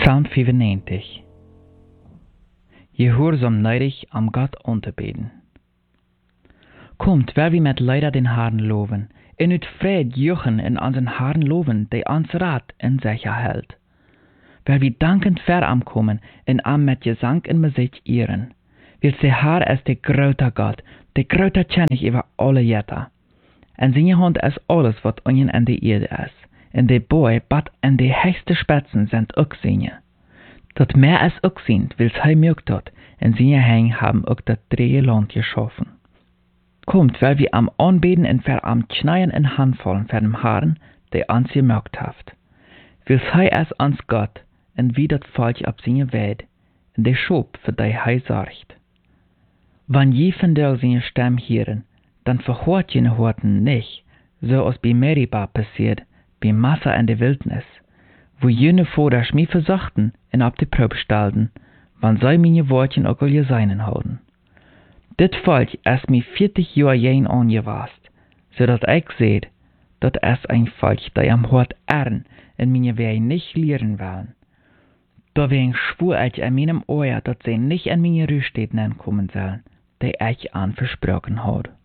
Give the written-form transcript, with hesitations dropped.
Psalm 95. Gehoorzaam neidig am Gott unterbeten. Kommt, wer wir met Leider den Herrn loven, in ut Fred juchen in unseren Herrn loven, der uns Rat in sicher hält. Wer wir dankend verankommen, in am met Gesang in Musik ehren. Will der Herr ist der grote Gott, der grote König über alle Jetta. En seine Hand ist alles, was unten in der Erde ist. En de boy, bad en de höchste Spitzen sind ook seine. Dat mehr als ook sind, wils hij mögt dat, en seine Hänge haben ook dat dreie Land geschaffen. Kommt, weil wir am Anbeten en ver am Schneien in Handvollen für dem Herrn, der uns gemögt haft. Wils hij als uns Gott, en wie dat Volk ab seine Welt, en de Schop für die hij sorgt. Wann je von der seine Stimme hören, dann verhört jene Horten nicht, so als bei Meribah passiert, bei Massa in der Wildnis, wo jene Vater mich versuchten und ab die Probe stellten, wann sei meine Wortchen auch all seinen halten. Dit Volk ist mir 40 Jahre jen angewast, so dat ich seht, dat es ein Volk, der am Hort ehren und meine Wege nicht lehren wollen. Da wegen schwur ich in meinem Ohr, dat sie nicht in meine Rüststätten ankommen sollen, die ich an versprochen hat.